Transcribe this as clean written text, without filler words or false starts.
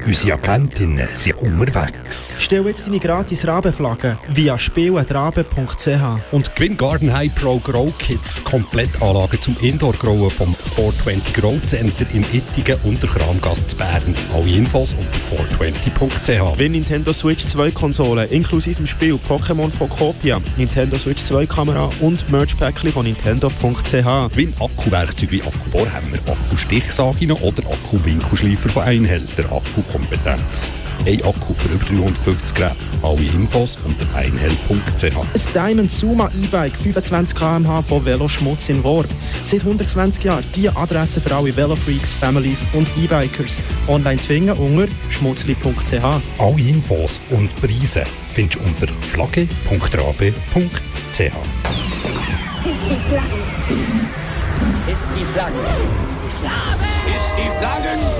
Unsere Agentinnen sind unterwegs. Stell jetzt deine gratis Rabenflagge via spiel@rabe.ch Und gewinn Garden High Pro Grow Kits, Komplettanlagen zum Indoor-Growen vom 420 Grow Center in Ittigen und der Kramgasse zu Bern. Alle Infos unter 420.ch. Wenn Nintendo Switch 2 Konsolen inklusive dem Spiel Pokémon Pokopia, Nintendo Switch 2 Kamera und Merch-Päckchen von Nintendo.ch. Gewinn Akkuwerkzeuge wie Akkubohrhammer, Akku-Stichsaginen oder Akku-Winkelschleifer von Einhell, der Akkukompetenz. Ein Akku für über 350 Gramm. Alle Infos unter einhell.ch. Ein Diamond Suma E-Bike 25 km/h von Veloschmutz in Worb. Seit 120 Jahren die Adresse für alle Velofreaks, Families und E-Bikers. Online zu finden unter schmutzli.ch. Alle Infos und Preise findest du unter flagge.rabe.ch. Ist die Flagge. Ist die Flagge. Ist die Flaggen.